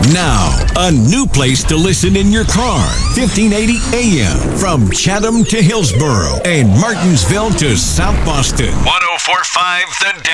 Now, a new place to listen in your car. 1580 AM from Chatham to Hillsborough and Martinsville to South Boston. 1045 The